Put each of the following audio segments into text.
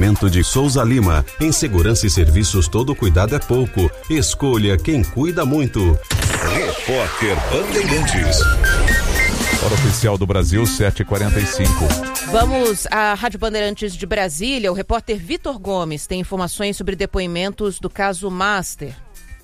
oferecimento de Souza Lima. Em segurança e serviços, todo cuidado é pouco. Escolha quem cuida muito. Repórter Bandeirantes. Hora oficial do Brasil, 7h45. Vamos à Rádio Bandeirantes de Brasília. O repórter Vitor Gomes tem informações sobre depoimentos do caso Master.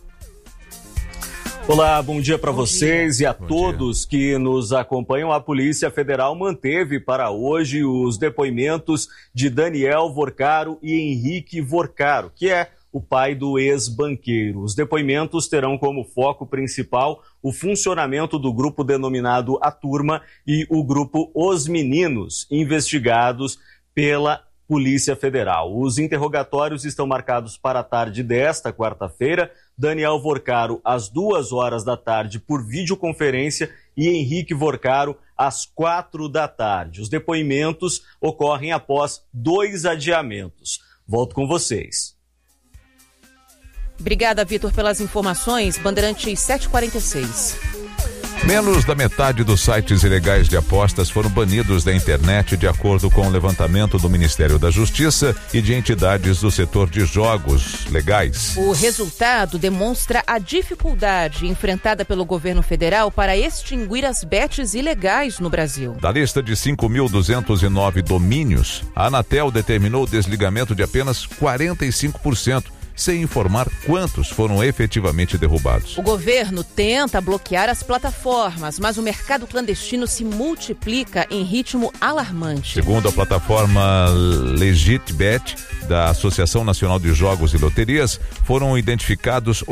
Olá, bom dia para vocês e a todos que nos acompanham. A Polícia Federal manteve para hoje os depoimentos de Daniel Vorcaro e Henrique Vorcaro, que é o pai do ex-banqueiro. Os depoimentos terão como foco principal o funcionamento do grupo denominado A Turma e o grupo Os Meninos, investigados pela Polícia Federal. Os interrogatórios estão marcados para a tarde desta quarta-feira. Daniel Vorcaro às 14h por videoconferência e Henrique Vorcaro às 16h. Os depoimentos ocorrem após 2 adiamentos. Volto com vocês. Obrigada, Vitor, pelas informações. Bandeirantes 7h46. Menos da metade dos sites ilegais de apostas foram banidos da internet, de acordo com o levantamento do Ministério da Justiça e de entidades do setor de jogos legais. O resultado demonstra a dificuldade enfrentada pelo governo federal para extinguir as bets ilegais no Brasil. Da lista de 5.209 domínios, a Anatel determinou o desligamento de apenas 45%. Sem informar quantos foram efetivamente derrubados. O governo tenta bloquear as plataformas, mas o mercado clandestino se multiplica em ritmo alarmante. Segundo a plataforma LegitBet, da Associação Nacional de Jogos e Loterias, foram identificados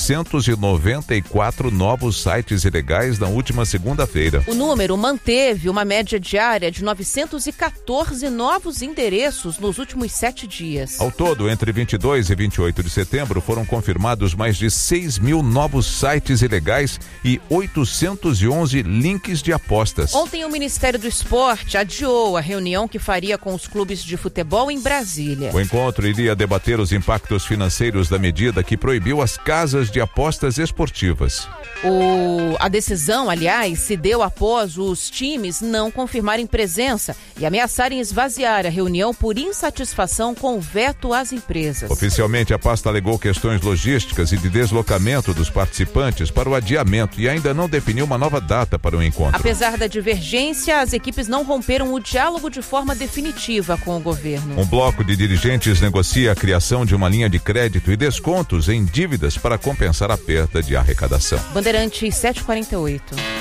894 novos sites ilegais na última segunda-feira. O número manteve uma média diária de 914 novos endereços nos últimos 7 dias. Ao todo, entre 22 e 28 de setembro, foram confirmados mais de 6 mil novos sites ilegais e 811 links de apostas. Ontem, o Ministério do Esporte adiou a reunião que faria com os clubes de futebol em Brasília. O encontro iria debater os impactos financeiros da medida que proibiu as casas de apostas esportivas. A decisão, aliás, se deu após os times não confirmarem presença e ameaçarem esvaziar a reunião por insatisfação com o veto às empresas. Oficialmente, a pasta alegou questões logísticas e de deslocamento dos participantes para o adiamento e ainda não definiu uma nova data para o encontro. Apesar da divergência, as equipes não romperam o diálogo de forma definitiva com o governo. Um bloco de dirigentes negocia a criação de uma linha de crédito e descontos em dívidas para compensar a perda de arrecadação. Bandeirantes 7h48.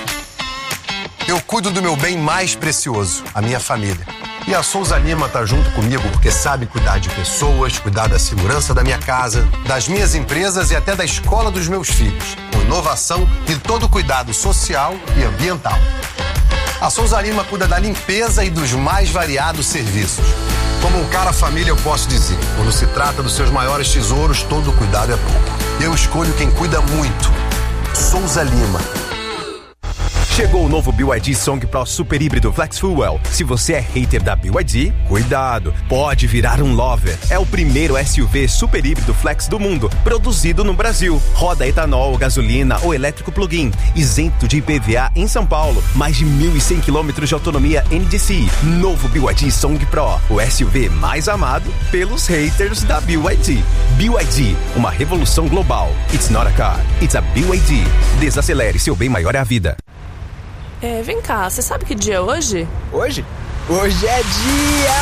Eu cuido do meu bem mais precioso, a minha família. E a Souza Lima tá junto comigo porque sabe cuidar de pessoas, cuidar da segurança da minha casa, das minhas empresas e até da escola dos meus filhos, com inovação e todo cuidado social e ambiental. A Souza Lima cuida da limpeza e dos mais variados serviços. Como um cara família, eu posso dizer, quando se trata dos seus maiores tesouros, todo cuidado é pouco. Eu escolho quem cuida muito. Souza Lima. Chegou o novo BYD Song Pro Super Híbrido Flex Fuel. Se você é hater da BYD, cuidado, pode virar um lover. É o primeiro SUV super híbrido flex do mundo, produzido no Brasil. Roda etanol, gasolina ou elétrico plug-in, isento de IPVA em São Paulo. Mais de 1.100 km de autonomia NDCi. Novo BYD Song Pro, o SUV mais amado pelos haters da BYD. BYD, uma revolução global. It's not a car, it's a BYD. Desacelere, seu bem maior é a vida. Vem cá, você sabe que dia é hoje? Hoje? Hoje é dia